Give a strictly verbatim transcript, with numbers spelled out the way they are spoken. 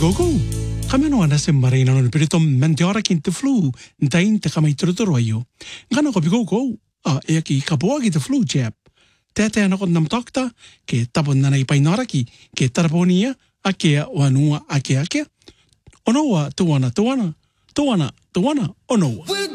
koko. Kami no ana se marina no perito mantiora kin te flu. Ntain te kama itrotoro ayo. Ngana ko koko. Ah, e ki kapoa ki te flu jab. Tete ana ko nam takta ke tapon nana i painaraki ke taraponia a ke wanua a ke a ke. Onoa tuana tuana tuana tuana onoa.